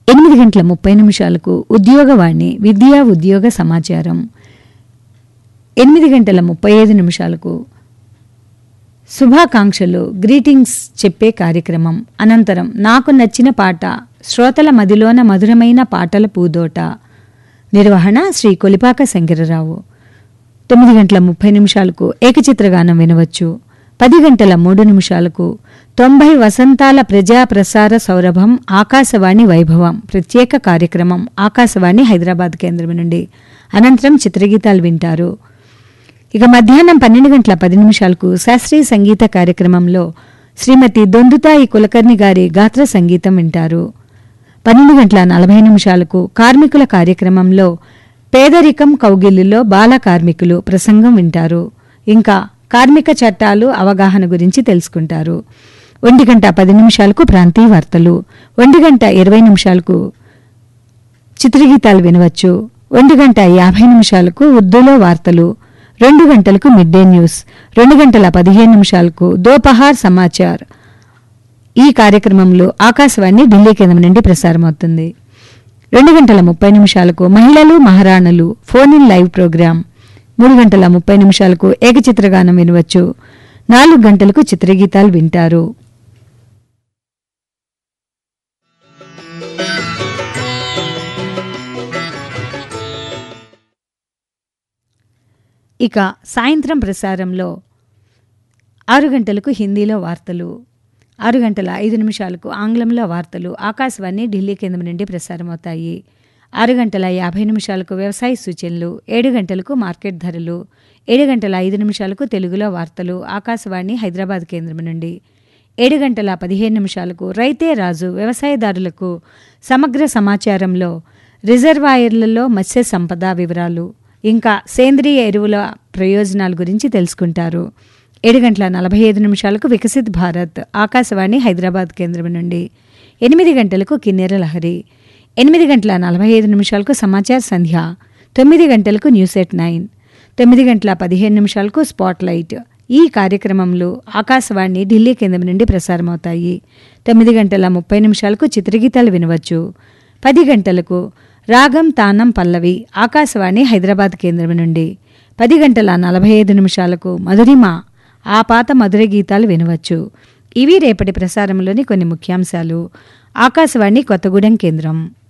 8:30 ఉద్యోగవాణి విద్యా ఉద్యోగ సమాచారం. 8:35 శుభాకాంక్షలు గ్రీటింగ్స్ చెప్పే కార్యక్రమం. అనంతరం నాకు నచ్చిన పాట, శ్రోతల మదిలోన మధురమైన పాటల పూదోట. నిర్వహణ శ్రీ కొలిపాక శంకరరావు. 9:30 ఏకచిత్రగానం వినవచ్చు. 10:03 90 వసంతాల ప్రజా ప్రసార సౌరభం ఆకాశవాణి వైభవం ప్రత్యేక కార్యక్రమం ఆకాశవాణి హైదరాబాద్ కేంద్రం నుండి. అనంతరం చిత్రగీతాలు వింటారు. ఇక మధ్యాహ్నం 12:10 శాస్త్రీయ సంగీత కార్యక్రమంలో శ్రీమతి దొందుతాయి కులకర్ణి గారి గాత్ర సంగీతం వింటారు. 12:40 కార్మికుల కార్యక్రమంలో పేదరికం కౌగిలిలో బాల కార్మికులు ప్రసంగం వింటారు. ఇంకా కార్మిక చట్టాలు అవగాహన గురించి తెలుసుకుంటారు. 1:10 ప్రాంతీయ వార్తలు. 1:20 చిత్రగీతాలు వినవచ్చు. 1:50 ఉర్దూలో వార్తలు. 2 గంటలకు మిడ్ డే న్యూస్. 2:15 దోపహార్ సమాచార్. ఈ కార్యక్రమంలో ఆకాశవాణి ఢిల్లీ కేంద్రం నుండి ప్రసారమవుతుంది. 2:30 మహిళలు మహారాణులు ఫోన్ ఇన్ లైవ్ ప్రోగ్రాం. 3:30 ఏకచిత్రగానం వినవచ్చు. 4 గంటలకు చిత్రగీతాలు వింటారు. ఇక సాయంత్రం ప్రసారంలో 6 గంటలకు హిందీలో వార్తలు, 6:05 ఆంగ్లంలో వార్తలు ఆకాశవాణి ఢిల్లీ కేంద్రం నుండి ప్రసారమవుతాయి. 6:50 వ్యవసాయ సూచనలు, 7 గంటలకు మార్కెట్ ధరలు, 7:05 తెలుగులో వార్తలు ఆకాశవాణి హైదరాబాద్ కేంద్రం నుండి. 7:15 రైతే రాజు వ్యవసాయదారులకు సమగ్ర సమాచారంలో రిజర్వాయర్లలో మత్స్య సంపద వివరాలు, ఇంకా సేంద్రియ ఎరువుల ప్రయోజనాల గురించి తెలుసుకుంటారు. 7:45 వికసిత్ భారత్ ఆకాశవాణి హైదరాబాద్ కేంద్రం నుండి. 8 గంటలకు కిన్నెర లహరి, 8:45 సమాచార్ సంధ్య, 9 గంటలకు న్యూస్ ఎట్ 9, 9:15 స్పాట్ లైట్. ఈ కార్యక్రమంలో ఆకాశవాణి ఢిల్లీ కేంద్రం నుండి ప్రసారమవుతాయి. 9:30 చిత్రగీతాలు వినవచ్చు. 10 గంటలకు రాగం తానం పల్లవి ఆకాశవాణి హైదరాబాద్ కేంద్రం నుండి. 10:45 మధురిమ ఆ పాత మధుర గీతాలు వినవచ్చు. ఇవి రేపటి ప్రసారంలోని కొన్ని ముఖ్యాంశాలు. ఆకాశవాణి కొత్తగూడెం కేంద్రం.